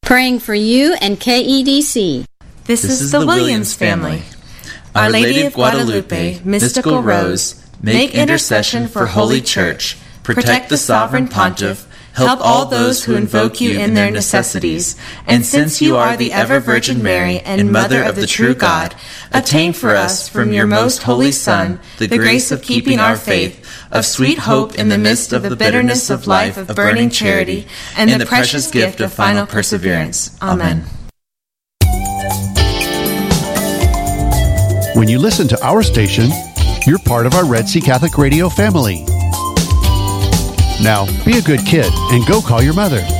Praying for you and KEDC. This is the Williams family. Our Lady of Guadalupe, Mystical Rose, make intercession for Holy Church, protect the Sovereign Pontiff, help all those who invoke you in their necessities, and since you are the ever-Virgin Mary and Mother of the true God, attain for us from your most holy Son the grace of keeping our faith, of sweet hope in the midst of the bitterness of life of burning charity, and the precious gift of final perseverance. Amen. When you listen to our station, you're part of our Red Sea Catholic Radio family. Now, be a good kid and go call your mother.